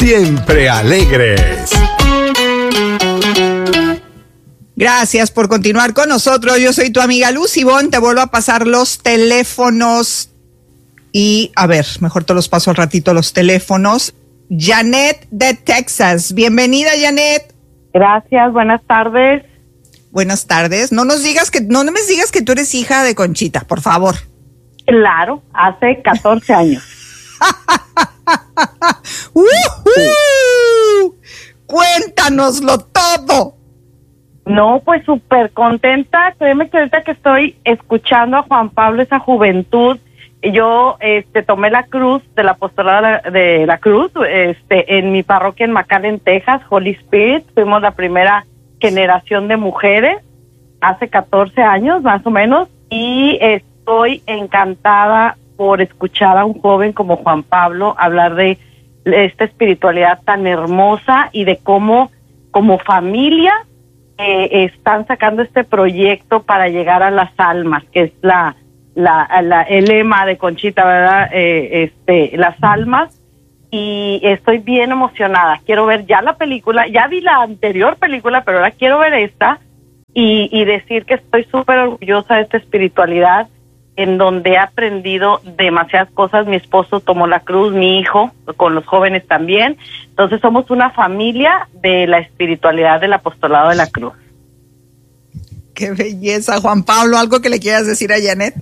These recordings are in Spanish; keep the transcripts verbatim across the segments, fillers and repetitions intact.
siempre alegres. Gracias por continuar con nosotros. Yo soy tu amiga Lucy Bon. Te vuelvo a pasar los teléfonos. Y, a ver, mejor te los paso al ratito los teléfonos. Janet de Texas. Bienvenida, Janet. Gracias, buenas tardes. Buenas tardes. No nos digas que, no me digas que tú eres hija de Conchita, por favor. Claro, hace catorce años. ¡Uh-huh! Cuéntanoslo todo. No, pues súper contenta. Créeme que ahorita que estoy escuchando a Juan Pablo, esa juventud, yo este, tomé la cruz del apostolado de la, de la cruz este, en mi parroquia en McAllen, Texas, Holy Spirit. Fuimos la primera generación de mujeres hace catorce años más o menos, y estoy encantada por escuchar a un joven como Juan Pablo hablar de esta espiritualidad tan hermosa y de cómo como familia eh, están sacando este proyecto para llegar a las almas, que es la, la, la el lema de Conchita, ¿verdad? Eh, este, las almas. Y estoy bien emocionada. Quiero ver ya la película. Ya vi la anterior película, pero ahora quiero ver esta y, y decir que estoy súper orgullosa de esta espiritualidad en donde he aprendido demasiadas cosas. Mi esposo tomó la cruz, mi hijo, con los jóvenes también. Entonces somos una familia de la espiritualidad del apostolado de la cruz. Qué belleza, Juan Pablo. ¿Algo que le quieras decir a Janet?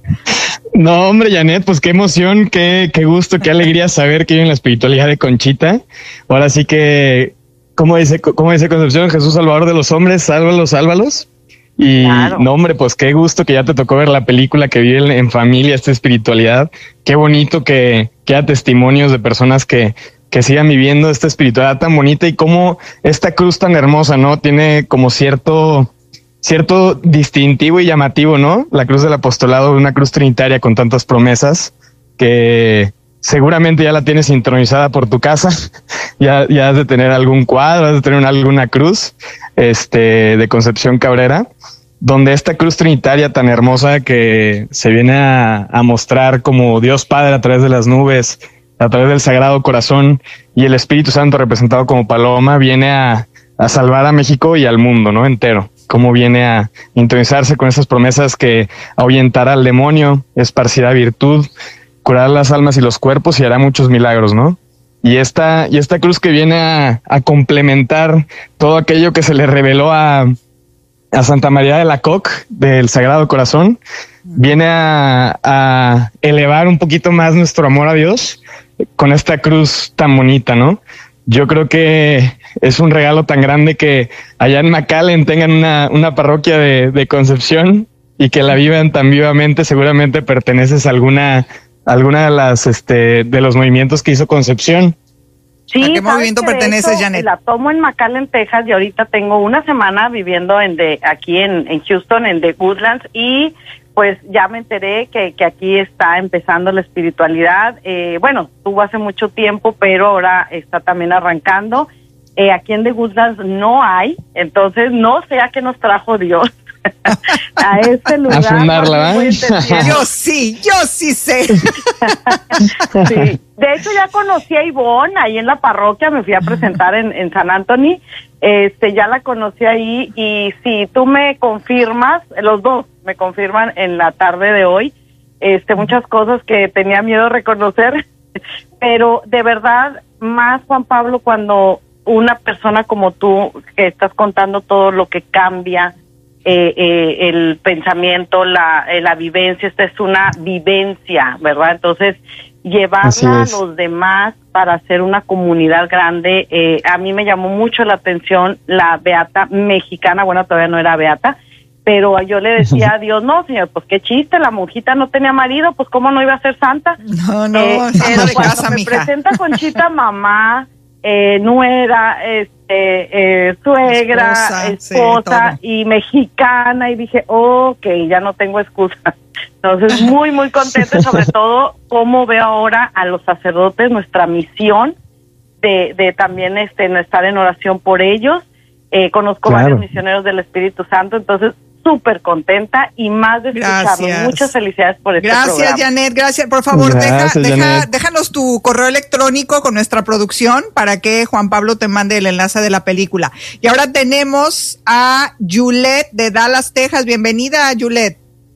No, hombre, Janet, pues qué emoción, qué, qué gusto, qué alegría saber que vive en la espiritualidad de Conchita. Ahora sí que, como dice, como dice Concepción, Jesús Salvador de los hombres, sálvalos, sálvalos. Y claro. No, hombre, pues qué gusto que ya te tocó ver la película, que vive en familia esta espiritualidad. Qué bonito que, que haya testimonios de personas que, que sigan viviendo esta espiritualidad tan bonita y cómo esta cruz tan hermosa, ¿no? Tiene como cierto... cierto distintivo y llamativo, ¿no? La cruz del apostolado, una cruz trinitaria con tantas promesas que seguramente ya la tienes sintonizada por tu casa. ya, ya has de tener algún cuadro, has de tener alguna cruz, este, de Concepción Cabrera, donde esta cruz trinitaria tan hermosa que se viene a, a mostrar como Dios Padre a través de las nubes, a través del Sagrado Corazón y el Espíritu Santo representado como paloma, viene a, a salvar a México y al mundo, ¿no? Entero. Cómo viene a intronizarse con esas promesas que ahuyentará al demonio, esparcirá virtud, curará las almas y los cuerpos y hará muchos milagros, ¿no? Y esta, y esta cruz que viene a, a complementar todo aquello que se le reveló a, a Santa María de la Coque, del Sagrado Corazón, viene a, a elevar un poquito más nuestro amor a Dios con esta cruz tan bonita, ¿no? Yo creo que es un regalo tan grande que allá en McAllen tengan una, una parroquia de, de Concepción y que la vivan tan vivamente. Seguramente perteneces a alguna, alguna de las, este, de los movimientos que hizo Concepción. Sí, ¿a qué movimiento perteneces, Janet? La tomo en McAllen, Texas, y ahorita tengo una semana viviendo en de, aquí en, en Houston, en The Woodlands, y pues ya me enteré que, que aquí está empezando la espiritualidad. Eh, bueno, tuvo hace mucho tiempo, pero ahora está también arrancando. Eh, aquí en The Woodlands no hay, entonces no sé a qué nos trajo Dios a este lugar. A fundarla, no ¿eh? Yo sí, yo sí sé. Sí. De hecho, ya conocí a Ivonne ahí en la parroquia, me fui a presentar en, en San Anthony. Este, ya la conocí ahí, y si tú me confirmas, los dos me confirman en la tarde de hoy, este, muchas cosas que tenía miedo de reconocer, pero de verdad, más Juan Pablo, cuando una persona como tú, que estás contando todo lo que cambia, eh, eh, el pensamiento, la, eh, la vivencia, esta es una vivencia, ¿verdad? Entonces, llevarla a los demás para hacer una comunidad grande. Eh, a mí me llamó mucho la atención la beata mexicana, bueno, todavía no era beata, pero yo le decía a Dios, no, señor, pues qué chiste, la monjita no tenía marido, pues cómo no iba a ser santa. No, no, eh, pero de cuando casa, me mija. presenta Conchita, mamá, eh, nuera, este, eh, suegra, esposa, esposa sí, y mexicana, y dije, oh, ok, ya no tengo excusa. Entonces, muy, muy contenta, sobre todo cómo veo ahora a los sacerdotes, nuestra misión de, de también este, estar en oración por ellos. Eh, conozco claro. varios misioneros del Espíritu Santo, entonces súper contenta y más de escucharlos. Gracias. Muchas felicidades por este Gracias, programa. Janet, gracias. Por favor, Gracias, deja, deja, Janet. déjanos tu correo electrónico con nuestra producción para que Juan Pablo te mande el enlace de la película. Y ahora tenemos a Juliet de Dallas, Texas. Bienvenida, Juliet.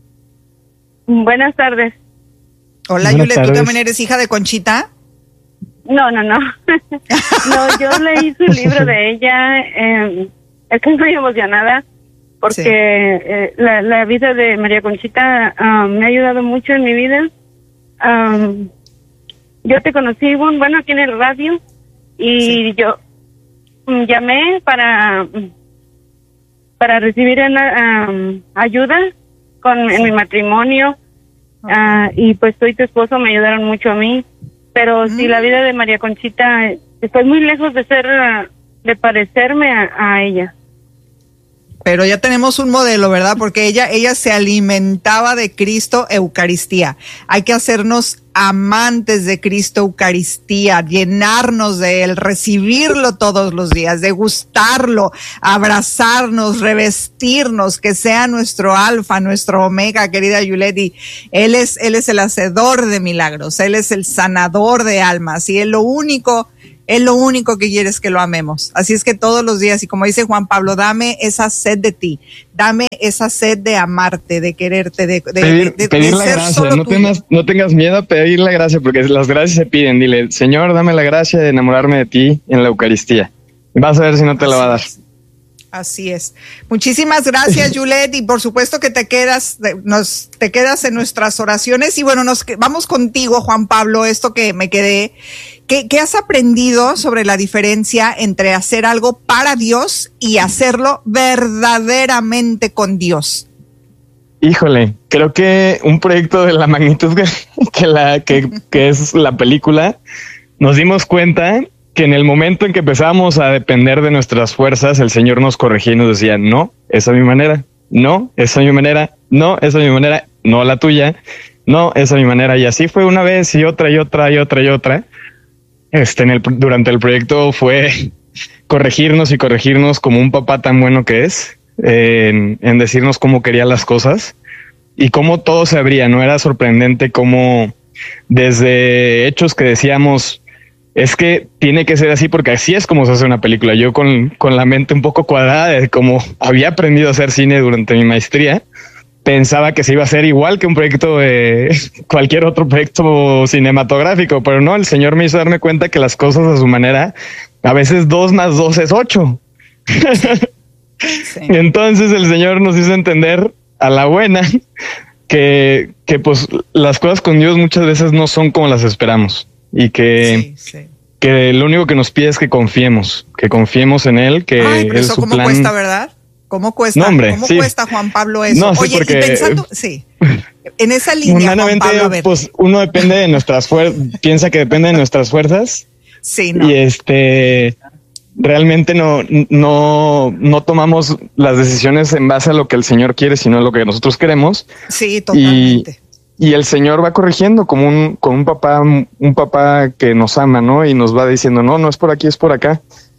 Buenas tardes. Hola, Buenas Juliet, ¿tú tardes. también eres hija de Conchita? No, no, no. No, yo leí su libro de ella. Eh, estoy muy emocionada porque Sí. eh, la, la vida de María Conchita um, me ha ayudado mucho en mi vida. Um, yo te conocí, bueno, bueno, aquí en el radio y Sí. yo mm, llamé para para recibir una, um, ayuda con en mi matrimonio. Ah, y pues soy tu esposo, me ayudaron mucho a mí, pero Mm. si la vida de María Conchita, eh, estoy muy lejos de ser, ah, de parecerme a, a ella. Pero ya tenemos un modelo, ¿verdad? Porque ella, ella se alimentaba de Cristo Eucaristía. Hay que hacernos amantes de Cristo Eucaristía, llenarnos de Él, recibirlo todos los días, degustarlo, abrazarnos, revestirnos, que sea nuestro alfa, nuestro omega, querida Yuleti. Él es, Él es el hacedor de milagros, Él es el sanador de almas y Él lo único Él lo único que quiere es que lo amemos. Así es que todos los días, y como dice Juan Pablo, dame esa sed de ti, dame esa sed de amarte, de quererte, de, de, Pedir, de, de, pedir de la ser gracia, solo no tuyo. tengas, no tengas miedo a pedir la gracia, porque las gracias se piden. Dile, Señor, dame la gracia de enamorarme de ti en la Eucaristía. Vas a ver si no te la va a dar. Así es. Así es. Muchísimas gracias, Juliet, y por supuesto que te quedas, nos, te quedas en nuestras oraciones. Y bueno, nos vamos contigo, Juan Pablo, esto que me quedé. ¿Qué, qué has aprendido sobre la diferencia entre hacer algo para Dios y hacerlo verdaderamente con Dios? Híjole, creo que un proyecto de la magnitud que, que, la, que, que es la película, nos dimos cuenta que en el momento en que empezábamos a depender de nuestras fuerzas, el Señor nos corregía y nos decía, no, esa es mi manera, no, esa es mi manera, no, esa es mi manera, no la tuya, no, esa es mi manera. Y así fue una vez y otra y otra y otra y otra. Este, en el, durante el proyecto fue corregirnos y corregirnos como un papá tan bueno que es, eh, en, en decirnos cómo quería las cosas y cómo todo se abría. No era sorprendente cómo desde hechos que decíamos, es que tiene que ser así porque así es como se hace una película. Yo con, con la mente un poco cuadrada de cómo había aprendido a hacer cine durante mi maestría, pensaba que se iba a hacer igual que un proyecto de cualquier otro proyecto cinematográfico, pero no, el Señor me hizo darme cuenta que las cosas a su manera, a veces dos más dos es ocho. Sí. Y entonces el Señor nos hizo entender a la buena que, que pues las cosas con Dios muchas veces no son como las esperamos y que, Sí, sí. que lo único que nos pide es que confiemos, que confiemos en Él, que Ay, pero es eso su cómo plan. cuesta, ¿verdad? ¿Cómo cuesta? No, hombre, ¿Cómo sí. cuesta, Juan Pablo, eso? No, sí, Oye, porque- y pensando, sí, en esa línea, Juan Mundanamente, Pablo, a ver. pues uno depende de nuestras fuerzas, piensa que depende de nuestras fuerzas Sí, no. y este realmente no, no, no tomamos las decisiones en base a lo que el Señor quiere, sino a lo que nosotros queremos. Sí, totalmente. Y el Señor va corrigiendo como un, como un papá, un papá que nos ama, ¿no? Y nos va diciendo, no, no es por aquí, es por acá.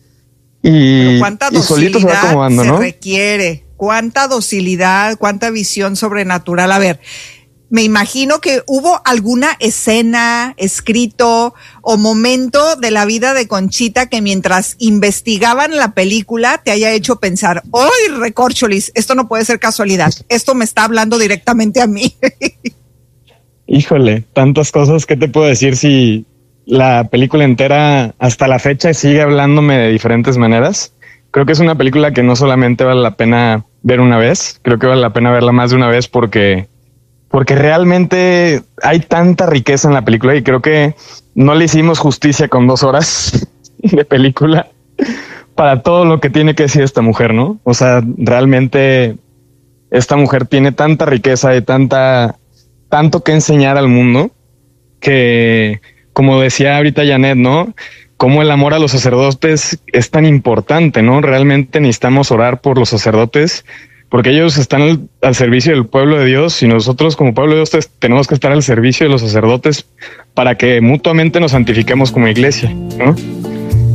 Y, Pero cuánta y solito se va docilidad acomodando, se ¿no? requiere, cuánta docilidad, cuánta visión sobrenatural. A ver, me imagino que hubo alguna escena, escrito o momento de la vida de Conchita que mientras investigaban la película te haya hecho pensar, ¡ay, recorcholis! Esto no puede ser casualidad. Esto me está hablando directamente a mí. Híjole, tantas cosas que te puedo decir si la película entera hasta la fecha sigue hablándome de diferentes maneras. Creo que es una película que no solamente vale la pena ver una vez, creo que vale la pena verla más de una vez porque, porque realmente hay tanta riqueza en la película y creo que no le hicimos justicia con dos horas de película para todo lo que tiene que decir esta mujer, ¿no? O sea, realmente esta mujer tiene tanta riqueza y tanta, tanto que enseñar al mundo que, como decía ahorita Janet, ¿no? Cómo el amor a los sacerdotes es tan importante, ¿no? Realmente necesitamos orar por los sacerdotes porque ellos están al, al servicio del pueblo de Dios y nosotros como pueblo de Dios tenemos que estar al servicio de los sacerdotes para que mutuamente nos santifiquemos como iglesia, ¿no?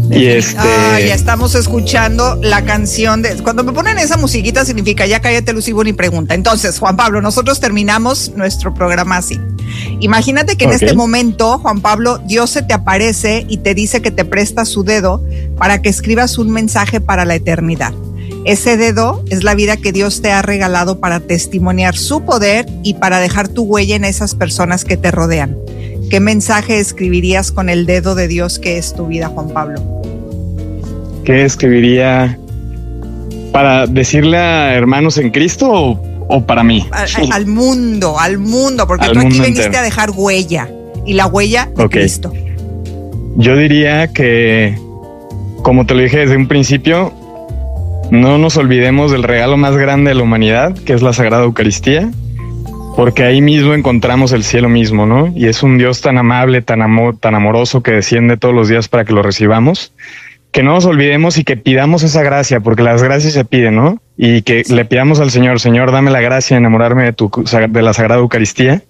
Y este... Ah, ya estamos escuchando la canción de... Cuando me ponen esa musiquita significa ya cállate, Lucy Bon, y pregunta. Entonces, Juan Pablo, nosotros terminamos nuestro programa así. Imagínate que en okay. este momento, Juan Pablo, Dios se te aparece y te dice que te presta su dedo para que escribas un mensaje para la eternidad. Ese dedo es la vida que Dios te ha regalado para testimoniar su poder y para dejar tu huella en esas personas que te rodean. ¿Qué mensaje escribirías con el dedo de Dios que es tu vida, Juan Pablo? ¿Qué escribiría para decirle a hermanos en Cristo o, o para mí? Al, al mundo, al mundo, porque al tú aquí entero. viniste a dejar huella y la huella de okay. Cristo. Yo diría que, como te lo dije desde un principio, no nos olvidemos del regalo más grande de la humanidad, que es la Sagrada Eucaristía, porque ahí mismo encontramos el cielo mismo, ¿no? Y es un Dios tan amable, tan amor, tan amoroso que desciende todos los días para que lo recibamos. Que no nos olvidemos y que pidamos esa gracia, porque las gracias se piden, ¿no? Y que sí. le pidamos al Señor, Señor, dame la gracia de enamorarme de tu de la Sagrada Eucaristía,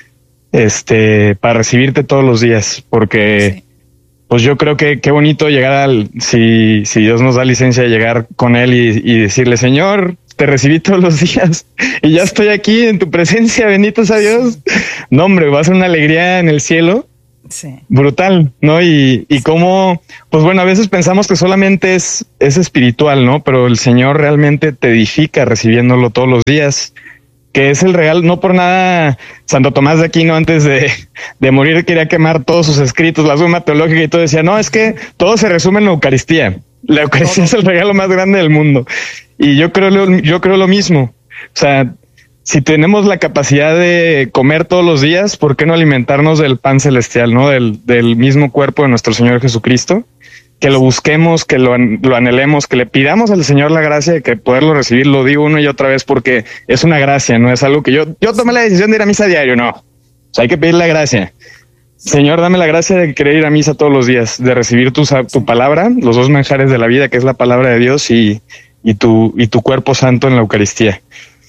este, para recibirte todos los días, porque sí. pues yo creo que qué bonito llegar al, si, si Dios nos da licencia de llegar con Él y, y decirle, Señor, te recibí todos los días y ya estoy aquí en tu presencia, bendito sea Dios. No, hombre, va a ser una alegría en el cielo. Sí. Brutal, ¿no? Y, y cómo, pues bueno, a veces pensamos que solamente es, es espiritual, ¿no? Pero el Señor realmente te edifica recibiéndolo todos los días, que es el regalo. No por nada Santo Tomás de Aquino, antes de, de morir, quería quemar todos sus escritos, la Suma Teológica y todo, decía, no, es que todo se resume en la Eucaristía. La Eucaristía es el regalo más grande del mundo. Y yo creo, lo, yo creo lo mismo. O sea, si tenemos la capacidad de comer todos los días, ¿por qué no alimentarnos del pan celestial, no? Del, del mismo cuerpo de nuestro Señor Jesucristo, que lo busquemos, que lo, lo anhelemos, que le pidamos al Señor la gracia de que poderlo recibir. Lo digo una y otra vez porque es una gracia, no es algo que yo, yo tomé la decisión de ir a misa diario, no. O sea, hay que pedir la gracia. Señor, dame la gracia de querer ir a misa todos los días, de recibir tu, tu palabra, los dos manjares de la vida, que es la palabra de Dios y, y, tu, y tu cuerpo santo en la Eucaristía.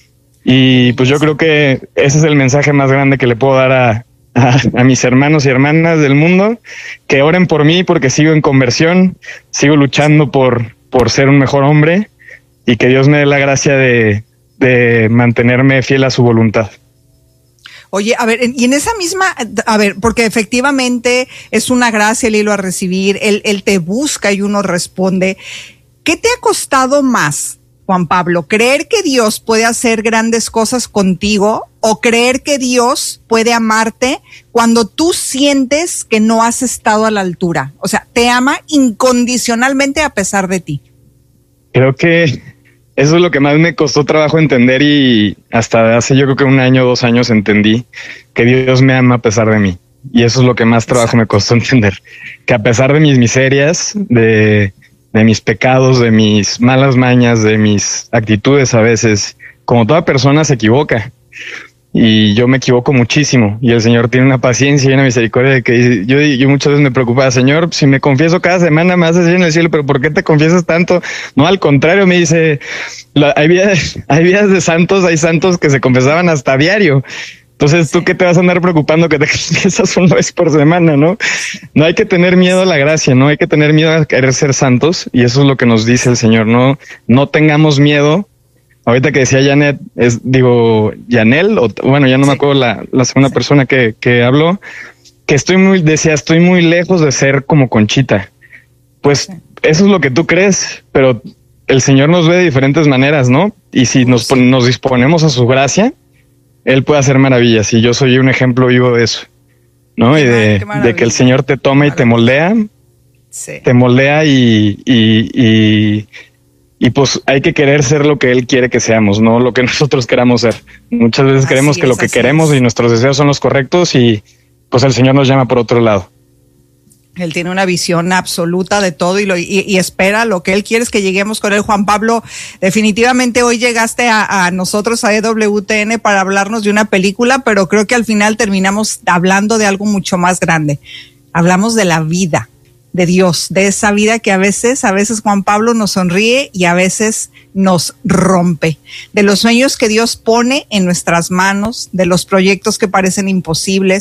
Y pues yo creo que ese es el mensaje más grande que le puedo dar a, a, a mis hermanos y hermanas del mundo, que oren por mí porque sigo en conversión, sigo luchando por, por ser un mejor hombre y que Dios me dé la gracia de, de mantenerme fiel a su voluntad. Oye, a ver, y en esa misma, a ver, porque efectivamente es una gracia el hilo a recibir, él, él te busca y uno responde. ¿Qué te ha costado más, Juan Pablo? ¿Creer que Dios puede hacer grandes cosas contigo o creer que Dios puede amarte cuando tú sientes que no has estado a la altura? O sea, te ama incondicionalmente a pesar de ti. Creo que eso es lo que más me costó trabajo entender y hasta hace yo creo que un año o dos años entendí que Dios me ama a pesar de mí. Y eso es lo que más trabajo Exacto. me costó entender, que a pesar de mis miserias, de... de mis pecados, de mis malas mañas, de mis actitudes a veces, como toda persona se equivoca y yo me equivoco muchísimo y el Señor tiene una paciencia y una misericordia de que yo, yo muchas veces me preocupaba, Señor, si me confieso cada semana me haces en el cielo, pero ¿por qué te confiesas tanto? No, al contrario, me dice, la, hay vidas, hay vidas de santos, hay santos que se confesaban hasta diario. Entonces, ¿tú qué te vas a andar preocupando que te confiesas una vez por semana, no? No hay que tener miedo a la gracia, no hay que tener miedo a querer ser santos y eso es lo que nos dice el Señor, no, no tengamos miedo. Ahorita que decía Janet, es, digo, Yanel, o bueno, ya no sí. me acuerdo la, la segunda sí. persona que, que habló, que estoy muy, decía, estoy muy lejos de ser como Conchita. Pues sí. eso es lo que tú crees, pero el Señor nos ve de diferentes maneras, ¿no? Y si nos, sí. nos disponemos a su gracia, Él puede hacer maravillas y yo soy un ejemplo vivo de eso, ¿no? Qué y de, de que el Señor te toma y te moldea, sí. te moldea y, y, y, y pues hay que querer ser lo que Él quiere que seamos, no lo que nosotros queramos ser. Muchas veces así creemos que es, lo que queremos es. y nuestros deseos son los correctos y pues el Señor nos llama por otro lado. Él tiene una visión absoluta de todo y, lo, y, y espera lo que Él quiere es que lleguemos con Él. Juan Pablo, definitivamente hoy llegaste a, a nosotros, a E W T N, para hablarnos de una película, pero creo que al final terminamos hablando de algo mucho más grande. Hablamos de la vida, de Dios, de esa vida que a veces, a veces Juan Pablo nos sonríe y a veces nos rompe, de los sueños que Dios pone en nuestras manos, de los proyectos que parecen imposibles,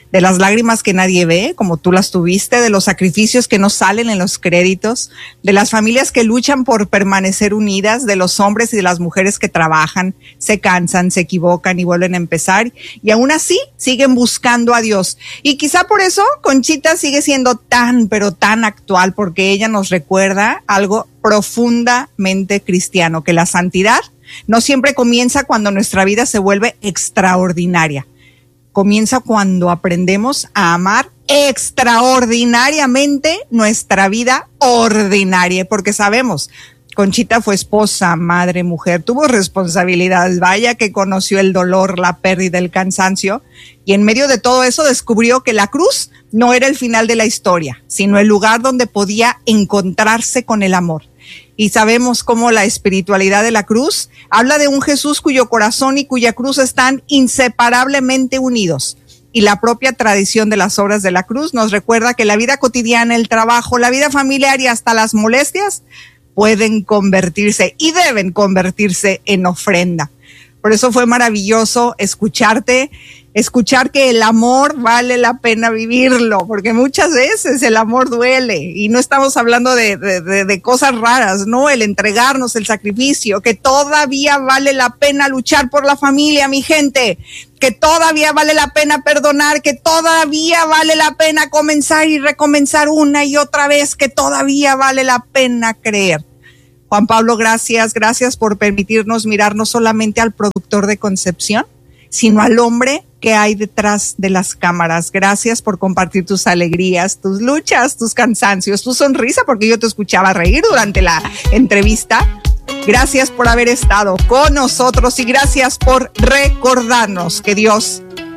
de las lágrimas que nadie ve, como tú las tuviste, de los sacrificios que no salen en los créditos, de las familias que luchan por permanecer unidas, de los hombres y de las mujeres que trabajan, se cansan, se equivocan y vuelven a empezar, y aún así siguen buscando a Dios. Y quizá por eso Conchita sigue siendo tan, pero tan actual, porque ella nos recuerda algo profundamente cristiano, que la santidad no siempre comienza cuando nuestra vida se vuelve extraordinaria. Comienza cuando aprendemos a amar extraordinariamente nuestra vida ordinaria, porque sabemos, Conchita fue esposa, madre, mujer, tuvo responsabilidades, vaya que conoció el dolor, la pérdida, el cansancio, y en medio de todo eso descubrió que la cruz no era el final de la historia, sino el lugar donde podía encontrarse con el amor. Y sabemos cómo la espiritualidad de la cruz habla de un Jesús cuyo corazón y cuya cruz están inseparablemente unidos. Y la propia tradición de las obras de la cruz nos recuerda que la vida cotidiana, el trabajo, la vida familiar y hasta las molestias pueden convertirse y deben convertirse en ofrenda. Por eso fue maravilloso escucharte, escuchar que el amor vale la pena vivirlo, porque muchas veces el amor duele y no estamos hablando de, de, de, de cosas raras, ¿no? El entregarnos, el sacrificio, que todavía vale la pena luchar por la familia, mi gente, que todavía vale la pena perdonar, que todavía vale la pena comenzar y recomenzar una y otra vez, que todavía vale la pena creer. Juan Pablo, gracias, gracias por permitirnos mirar no solamente al productor de Concepción, sino al hombre que hay detrás de las cámaras. Gracias por compartir tus alegrías, tus luchas, tus cansancios, tu sonrisa, porque yo te escuchaba reír durante la entrevista. Gracias por haber estado con nosotros y gracias por recordarnos que Dios